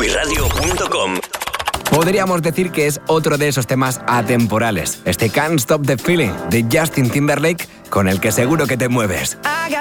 www.quizradio.com. Podríamos decir que es otro de esos temas atemporales. Este Can't Stop the Feeling de Justin Timberlake, con el que seguro que te mueves.